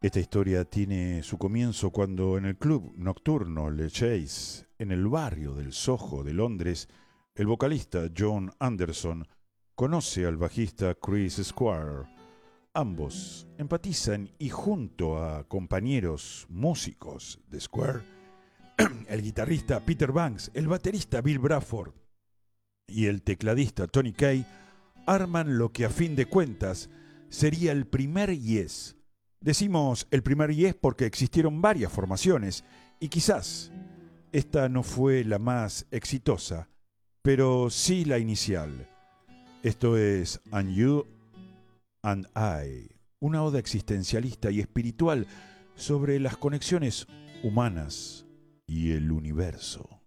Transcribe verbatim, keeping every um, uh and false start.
Esta historia tiene su comienzo cuando en el club nocturno Le Chase, en el barrio del Soho de Londres, el vocalista John Anderson conoce al bajista Chris Squire. Ambos empatizan y junto a compañeros músicos de Squire, el guitarrista Peter Banks, el baterista Bill Bruford y el tecladista Tony Kaye, arman lo que a fin de cuentas sería el primer Yes. Decimos el primer Yes porque existieron varias formaciones y quizás esta no fue la más exitosa, pero sí la inicial. Esto es And You and I, una oda existencialista y espiritual sobre las conexiones humanas y el universo.